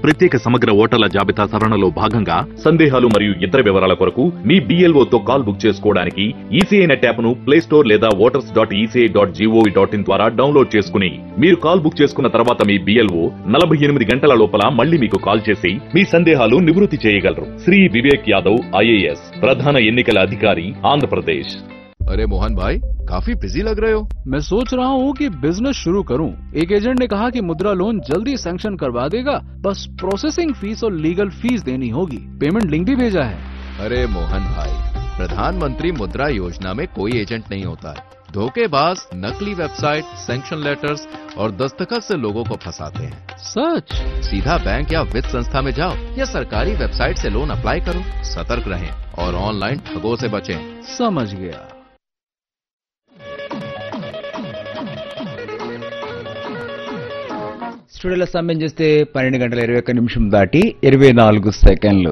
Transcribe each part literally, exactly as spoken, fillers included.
ప్రత్యేక సమగ్ర ఓటర్ల జాబితా సవరణలో భాగంగా సందేహాలు మరియు ఇతర వివరాల కొరకు మీ బిఎల్ఓ తో కాల్ బుక్ చేసుకోవడానికి ఈసీఐ నెట్ యాప్ ను ప్లే స్టోర్ లేదా voters dot ECI dot GOV dot in ద్వారా డౌన్లోడ్ చేసుకుని మీరు కాల్ బుక్ చేసుకున్న తర్వాత మీ బిఎల్ఓ నలభై ఎనిమిది గంటల లోపల మళ్ళీ మీకు కాల్ చేసి మీ సందేహాలు నివృత్తి చేయగలరు. శ్రీ వివేక్ యాదవ్ ఐఏఎస్ ప్రధాన ఎన్నికల అధికారి ఆంధ్ర प्रदेश। अरे मोहन भाई काफी बिजी लग रहे हो। मैं सोच रहा हूँ कि बिजनेस शुरू करूँ। एक एजेंट ने कहा कि मुद्रा लोन जल्दी सैंक्शन करवा देगा, बस प्रोसेसिंग फीस और लीगल फीस देनी होगी। पेमेंट लिंक भी भेजा है। अरे मोहन भाई, प्रधानमंत्री मुद्रा योजना में कोई एजेंट नहीं होता है। धोखेबाज नकली वेबसाइट, सैंक्शन लेटर्स और दस्तखत से लोगों को फंसाते हैं। सच? सीधा बैंक या वित्त संस्था में जाओ या सरकारी वेबसाइट से लोन अप्लाई करो। सतर्क रहें और ऑनलाइन ठगों से बचें। समझ गया। స్టూడియోలో సమయం చేస్తే పన్నెండు గంటల ఇరవై ఒక్క నిమిషం దాటి ఇరవై నాలుగు సెకండ్లు.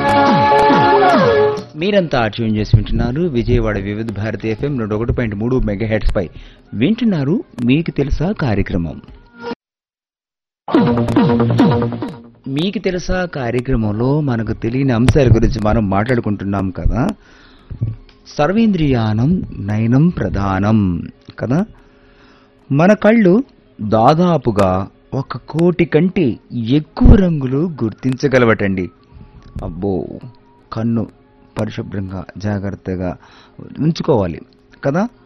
మీరంతా ట్యూన్ చేసి వింటున్నారు విజయవాడ వివిధ భారతి ఎఫ్ఎం నూట ఒకటి పాయింట్ మూడు మెగా హెడ్స్ పై వింటున్నారు మీకు తెలుసా కార్యక్రమం. మీకు తెలుసా కార్యక్రమంలో మనకు తెలియని అంశాల గురించి మనం మాట్లాడుకుంటున్నాం కదా. సర్వేంద్రియానం నయనం ప్రధానం కదా. మన కళ్ళు దాదాపుగా ఒక కోటి కంటే ఎక్కువ రంగులు గుర్తించగలవటండి. అబ్బో, కన్ను పరిశుభ్రంగా జాగ్రత్తగా ఉంచుకోవాలి కదా.